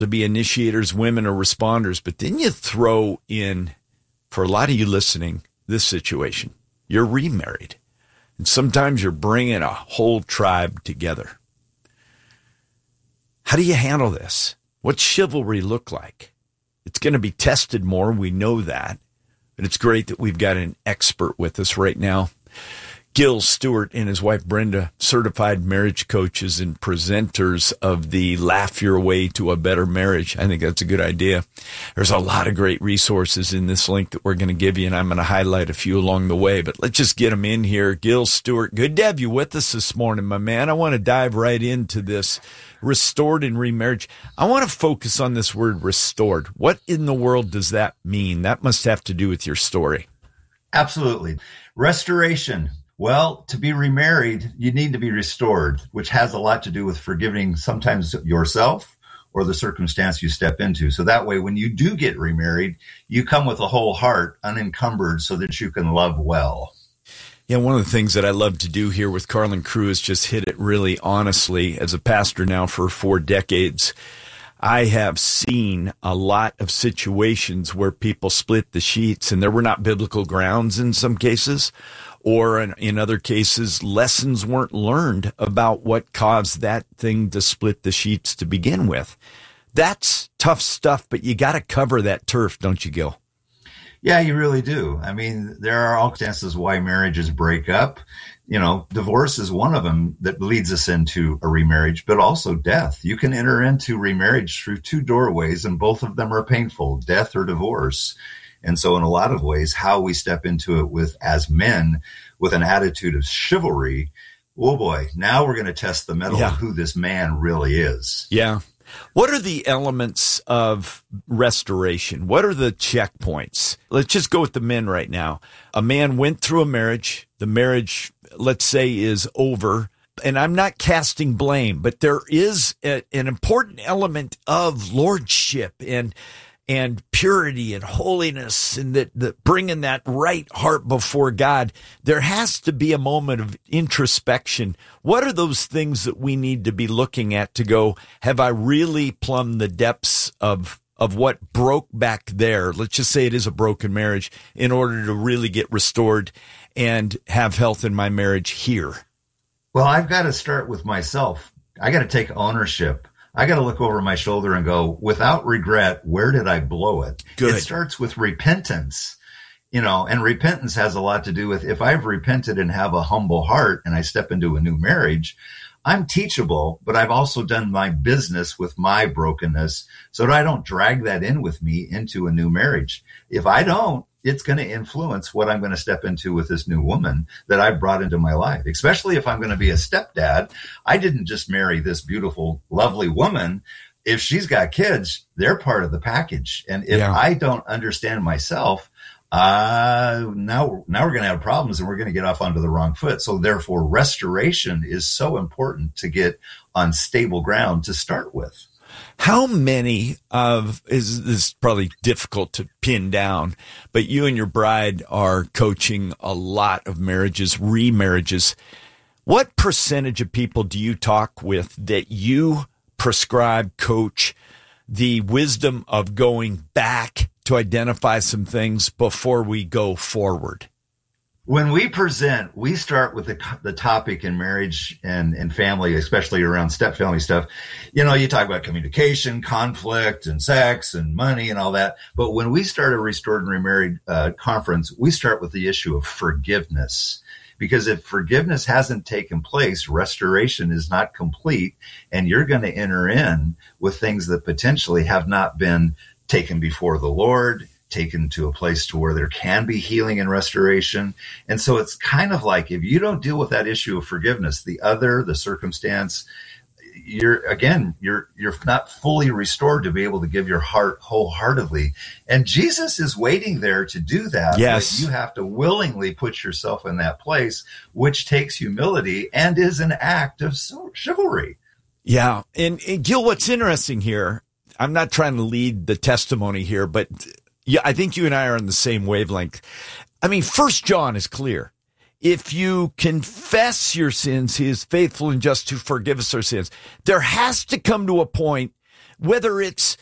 to be initiators, women are responders. But then you throw in, for a lot of you listening, this situation. You're remarried. And sometimes you're bringing a whole tribe together. How do you handle this? What's chivalry look like? It's going to be tested more. We know that. But it's great that we've got an expert with us right now. Gil Stewart and his wife Brenda, certified marriage coaches and presenters of the Laugh Your Way to a Better Marriage. I think that's a good idea. There's a lot of great resources in this link that we're going to give you, and I'm going to highlight a few along the way. But let's just get them in here. Gil Stewart, good to have you with us this morning, my man. I want to dive right into this restored and remarriage. I want to focus on this word restored. What in the world does that mean? That must have to do with your story. Absolutely. Restoration. Well, to be remarried, you need to be restored, which has a lot to do with forgiving sometimes yourself or the circumstance you step into. So that way, when you do get remarried, you come with a whole heart, unencumbered, so that you can love well. Yeah, one of the things that I love to do here with Carlin Crew is just hit it really honestly. As a pastor now for 4 decades, I have seen a lot of situations where people split the sheets, and there were not biblical grounds in some cases, or in other cases, lessons weren't learned about what caused that thing to split the sheets to begin with. That's tough stuff, but you got to cover that turf, don't you, Gil? Yeah, you really do. I mean, there are all circumstances why marriages break up. You know, divorce is one of them that leads us into a remarriage, but also death. You can enter into remarriage through 2 doorways, and both of them are painful, death or divorce. And so in a lot of ways, how we step into it with as men with an attitude of chivalry, oh boy, now we're going to test the mettle of who this man really is. Yeah. What are the elements of restoration? What are the checkpoints? Let's just go with the men right now. A man went through a marriage. The marriage, let's say, is over. And I'm not casting blame, but there is an important element of lordship and purity and holiness, and that bringing that right heart before God. There has to be a moment of introspection. What are those things that we need to be looking at to go, have I really plumbed the depths of what broke back there? Let's just say it is a broken marriage, in order to really get restored and have health in my marriage here. Well, I've got to start with myself. I got to take ownership. I got to look over my shoulder and go, without regret, where did I blow it? Good. It starts with repentance, and repentance has a lot to do with, if I've repented and have a humble heart and I step into a new marriage, I'm teachable, but I've also done my business with my brokenness so that I don't drag that in with me into a new marriage. If I don't, it's going to influence what I'm going to step into with this new woman that I brought into my life, especially if I'm going to be a stepdad. I didn't just marry this beautiful, lovely woman. If she's got kids, they're part of the package. And if I don't understand myself, now we're going to have problems, and we're going to get off onto the wrong foot. So therefore, restoration is so important to get on stable ground to start with. How many this is probably difficult to pin down, but you and your bride are coaching a lot of marriages, remarriages. What percentage of people do you talk with that you prescribe, coach, the wisdom of going back to identify some things before we go forward? When we present, we start with the topic in marriage and family, especially around step-family stuff. You talk about communication, conflict, and sex, and money, and all that. But when we start a Restored and Remarried conference, we start with the issue of forgiveness. Because if forgiveness hasn't taken place, restoration is not complete, and you're going to enter in with things that potentially have not been taken before the Lord, taken to a place to where there can be healing and restoration. And so it's kind of like, if you don't deal with that issue of forgiveness, the circumstance, you're not fully restored to be able to give your heart wholeheartedly. And Jesus is waiting there to do that. Yes. But you have to willingly put yourself in that place, which takes humility and is an act of chivalry. Yeah. And Gil, what's interesting here, I'm not trying to lead the testimony here, but yeah, I think you and I are on the same wavelength. I mean, 1 John is clear. If you confess your sins, he is faithful and just to forgive us our sins. There has to come to a point whether it's